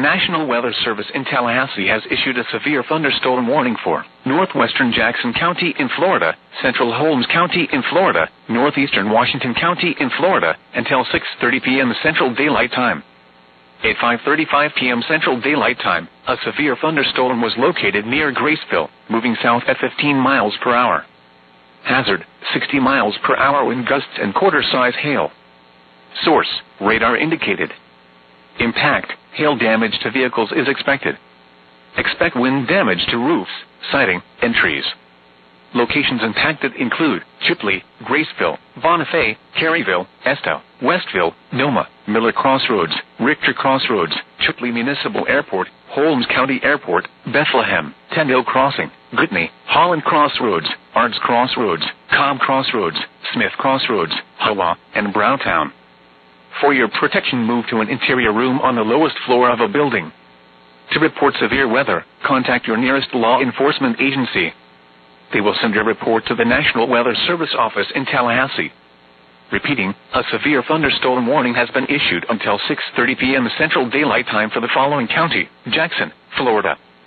National Weather Service in Tallahassee has issued a severe thunderstorm warning for northwestern Jackson County in Florida, central Holmes County in Florida, northeastern Washington County in Florida, until 6:30 p.m. Central Daylight Time. At 5:35 p.m. Central Daylight Time, a severe thunderstorm was located near Graceville, moving south at 15 miles per hour. Hazard, 60 miles per hour wind gusts and quarter-size hail. Source, radar indicated. Impact, hail damage to vehicles is expected. Expect wind damage to roofs, siding, and trees. Locations impacted include Chipley, Graceville, Bonifay, Caryville, Esto, Westville, Noma, Miller Crossroads, Richter Crossroads, Chipley Municipal Airport, Holmes County Airport, Bethlehem, Tyndale Crossing, Whitney, Holland Crossroads, Ards Crossroads, Cobb Crossroads, Smith Crossroads, Hawa, and Browntown. For your protection, move to an interior room on the lowest floor of a building. To report severe weather, contact your nearest law enforcement agency. They will send your report to the National Weather Service office in Tallahassee. Repeating, a severe thunderstorm warning has been issued until 6:30 p.m. Central Daylight Time for the following county: Jackson, Florida,